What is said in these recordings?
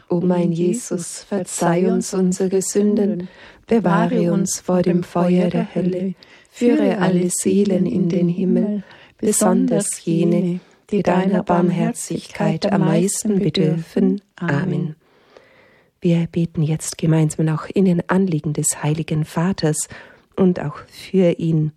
O mein Jesus, verzeih uns unsere Sünden, bewahre uns vor dem Feuer der Hölle, führe alle Seelen in den Himmel, besonders jene, die deiner Barmherzigkeit am meisten bedürfen. Amen. Wir beten jetzt gemeinsam auch in den Anliegen des Heiligen Vaters und auch für ihn.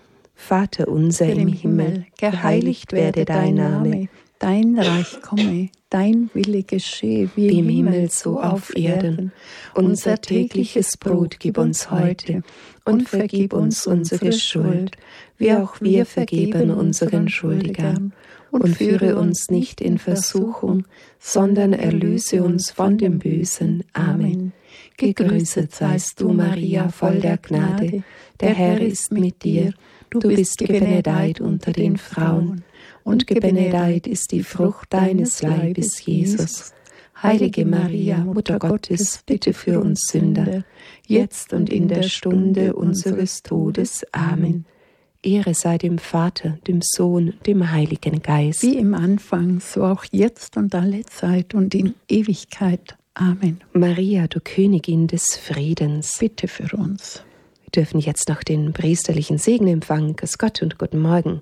Vater unser im Himmel, geheiligt werde dein Name, dein Reich komme, dein Wille geschehe, wie im Himmel so auf Erden. Unser tägliches Brot gib uns heute und vergib uns unsere Schuld, wie auch wir vergeben unseren Schuldigern. Und führe uns nicht in Versuchung, sondern erlöse uns von dem Bösen. Amen. Gegrüßet seist du, Maria, voll der Gnade. Der Herr ist mit dir. Du bist gebenedeit unter den Frauen. Und gebenedeit ist die Frucht deines Leibes, Jesus. Heilige Maria, Mutter Gottes, bitte für uns Sünder, jetzt und in der Stunde unseres Todes. Amen. Ehre sei dem Vater, dem Sohn, dem Heiligen Geist. Wie im Anfang, so auch jetzt und alle Zeit und in Ewigkeit. Amen. Maria, du Königin des Friedens, bitte für uns. Wir dürfen jetzt noch den priesterlichen Segen empfangen. Grüß Gott und guten Morgen.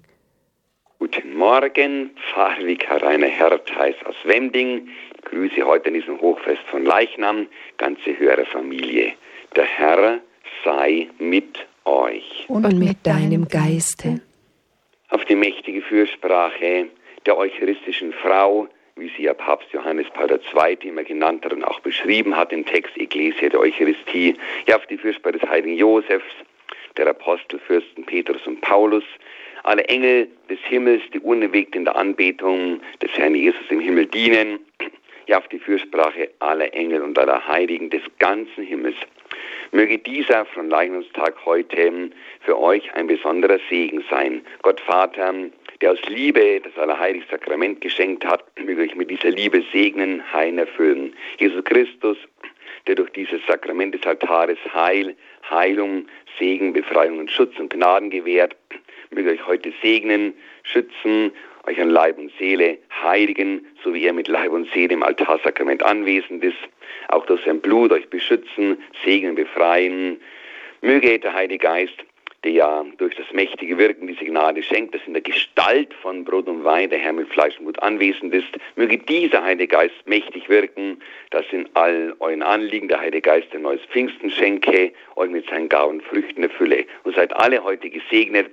Guten Morgen, Pfarrer Vikar Rainer Hertheis aus Wending. Ich grüße heute in diesem Hochfest von Leichnam, ganze Hörerfamilie. Der Herr sei mit euch. Und mit deinem Geiste. Auf die mächtige Fürsprache der eucharistischen Frau, wie sie ja Papst Johannes Paul II. Immer genannt hat und auch beschrieben hat im Text Ecclesia der Eucharistie, ja auf die Fürsprache des heiligen Josefs, der Apostelfürsten Petrus und Paulus, alle Engel des Himmels, die unentwegt in der Anbetung des Herrn Jesus im Himmel dienen, ja auf die Fürsprache aller Engel und aller Heiligen des ganzen Himmels. Möge dieser Fronleichnamstag heute für euch ein besonderer Segen sein. Gott Vater, der aus Liebe das Allerheiligste Sakrament geschenkt hat, möge euch mit dieser Liebe segnen, heilen, erfüllen. Jesus Christus, der durch dieses Sakrament des Altares Heil, Heilung, Segen, Befreiung und Schutz und Gnaden gewährt, möge euch heute segnen, schützen, euch an Leib und Seele heiligen, so wie er mit Leib und Seele im Altarsakrament anwesend ist, auch durch sein Blut euch beschützen, segnen, befreien. Möge der Heilige Geist, der ja durch das mächtige Wirken diese Gnade schenkt, das in der Gestalt von Brot und Wein der Herr mit Fleisch und Blut anwesend ist, möge dieser Heilige Geist mächtig wirken, dass in all euren Anliegen der Heilige Geist ein neues Pfingsten schenke, euch mit seinen Gaben und Früchten erfülle. Und seid alle heute gesegnet,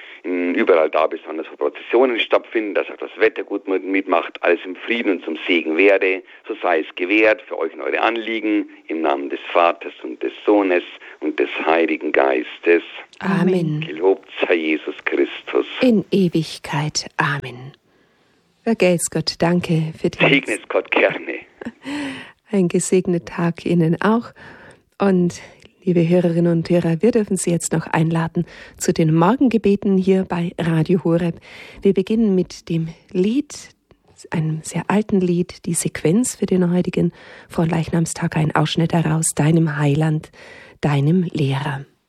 überall da besonders wo Prozessionen stattfinden, dass auch das Wetter gut mitmacht, alles im Frieden und zum Segen werde. So sei es gewährt für euch und eure Anliegen, im Namen des Vaters und des Sohnes und des Heiligen Geistes. Amen. Gelobt sei Jesus Christus. In Ewigkeit. Amen. Vergelt's Gott, danke für den Segnet Gott gerne. Ein gesegneten Tag Ihnen auch. Und liebe Hörerinnen und Hörer, wir dürfen Sie jetzt noch einladen zu den Morgengebeten hier bei Radio Horeb. Wir beginnen mit dem Lied, einem sehr alten Lied, die Sequenz für den heutigen Fronleichnamstag, ein Ausschnitt daraus, deinem Heiland, deinem Lehrer.